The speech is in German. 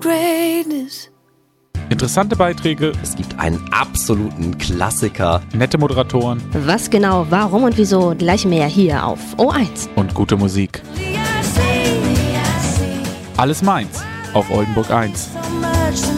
greatness. Interessante Beiträge, Es gibt einen absoluten Klassiker. nette Moderatoren Was genau, warum und wieso, gleich mehr hier auf O1. und gute Musik. Alles meins auf Oldenburg 1.